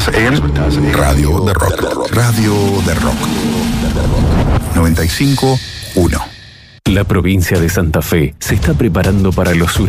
Estás en Radio de Rock. Radio de Rock. 95.1. La provincia de Santa Fe se está preparando para los huracanes.